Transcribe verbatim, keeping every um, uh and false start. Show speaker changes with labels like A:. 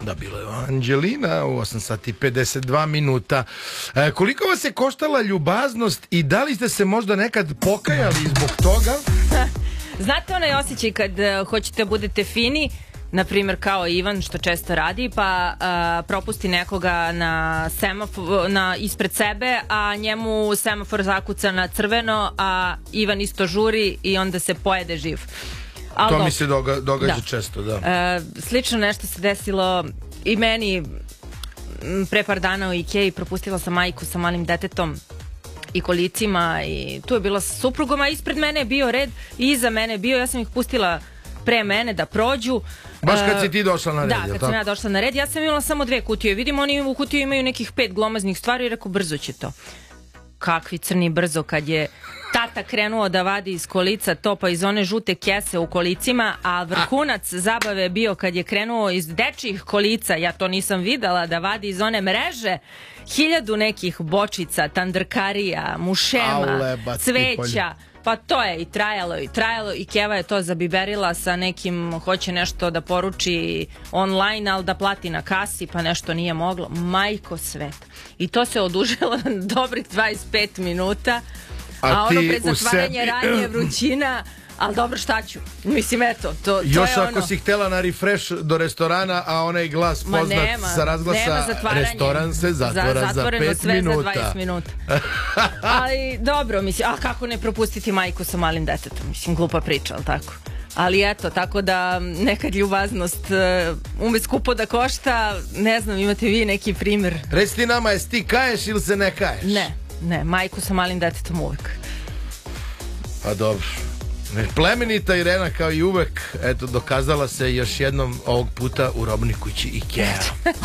A: Da, bilo je Anđelina u osam sati i pedeset dva minuta. E, koliko vas je koštala ljubaznost i da li ste se možda nekad pokajali zbog toga?
B: Znate onaj osjećaj kad uh, hoćete da budete fini, na primjer kao Ivan što često radi, pa uh, propusti nekoga na semafor, na, ispred sebe, a njemu semafor zakuca na crveno, a Ivan isto žuri i onda se pojede živ. Al
A: to
B: no.
A: mi se doga, događa
B: da.
A: često, da.
B: Uh, slično nešto se desilo i meni pre par dana u Ikeji. Propustila sam majku sa malim detetom i kolicima i tu je bila sa suprugom, a ispred mene je bio red i iza mene je bio, ja sam ih pustila pre mene da prođu.
A: Baš kad si ti došla na red,
B: da, kad sam ja došla na red, ja sam imala samo dve kutije. Vidim, oni u kutiju imaju nekih pet glomaznih stvari i rekao, brzo će to. Kakvi crni brzo, kad je tata krenuo da vadi iz kolica to, pa iz one žute kese u kolicima, a vrhunac zabave je bio kad je krenuo iz dečjih kolica, ja to nisam videla, da vadi iz one mreže hiljadu nekih bočica, tandrkarija, mušema, cveća. Pa to je i trajalo i trajalo i Keva je to zabiberila sa nekim, hoće nešto da poruči online, ali da plati na kasi, pa nešto nije moglo. Majko sveta. I to se odužilo na dobrih dvadeset pet minuta, a, a ono pred zatvaranje radnje je vrućina, ali dobro, šta ću? Mislim, eto, to, to
A: još
B: je
A: ako
B: ono...
A: si htela na refresh do restorana, a onaj glas poznat
B: nema,
A: sa razglasa, restoran se zatvara za, za pet
B: sve
A: minuta.
B: za dvadeset minuta. Ali dobro, mislim, a kako ne propustiti majku sa malim detetom? Mislim, glupa priča, ali tako? Ali eto, tako da nekad ljubaznost uh, ume skupo da košta, ne znam, imate vi neki primjer?
A: Reci ti nama, jesi ti kaješ ili se ne kaješ?
B: Ne, ne, majku sa malim detetom uvek.
A: Pa dobro. Plemenita Irena kao i uvek, eto, dokazala se još jednom ovog puta u robnoj kući Ikea.